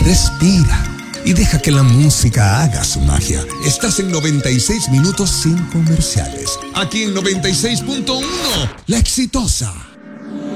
respira y deja que la música haga su magia. Estás en 96 minutos sin comerciales. Aquí en 96.1, La Exitosa.